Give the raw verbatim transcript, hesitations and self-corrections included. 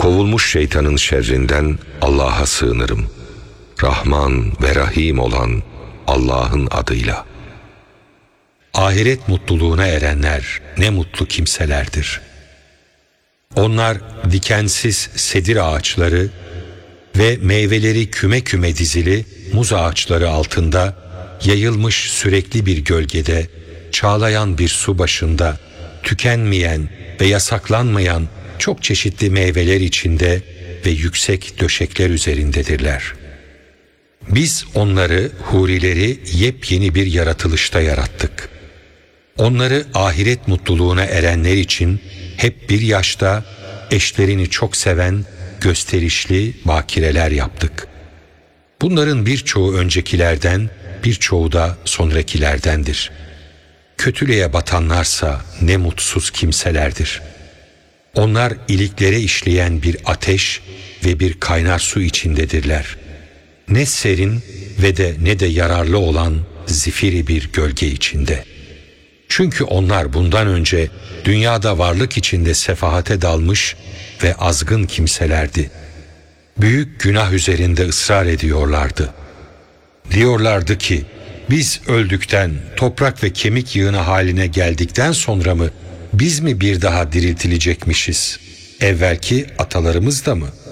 Kovulmuş şeytanın şerrinden Allah'a sığınırım. Rahman ve Rahim olan Allah'ın adıyla. Ahiret mutluluğuna erenler ne mutlu kimselerdir. Onlar dikensiz sedir ağaçları ve meyveleri küme küme dizili muz ağaçları altında, yayılmış sürekli bir gölgede, çağlayan bir su başında, tükenmeyen ve yasaklanmayan çok çeşitli meyveler içinde ve yüksek döşekler üzerindedirler. Biz onları, hurileri yepyeni bir yaratılışta yarattık. Onları ahiret mutluluğuna erenler için hep bir yaşta, eşlerini çok seven, gösterişli bakireler yaptık. Bunların birçoğu öncekilerden, birçoğu da sonrakilerdendir. Kötülüğe batanlarsa ne mutsuz kimselerdir. Onlar iliklere işleyen bir ateş ve bir kaynar su içindedirler. Ne serin ve de ne de yararlı olan zifiri bir gölge içinde. Çünkü onlar bundan önce dünyada varlık içinde sefahate dalmış ve azgın kimselerdi. Büyük günah üzerinde ısrar ediyorlardı. Diyorlardı ki, biz öldükten, toprak ve kemik yığını haline geldikten sonra mı, biz mi bir daha diriltilecekmişiz? Evvelki atalarımız da mı?